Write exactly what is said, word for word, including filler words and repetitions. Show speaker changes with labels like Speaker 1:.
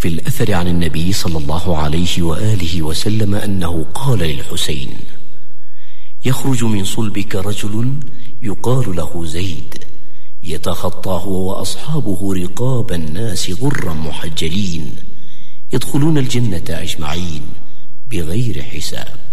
Speaker 1: في الأثر عن النبي صلى الله عليه وآله وسلم أنه قال للحسين: يخرج من صلبك رجل يقال له زيد، يتخطى هو وأصحابه رقاب الناس غرا محجلين، يدخلون الجنة أجمعين بغير حساب.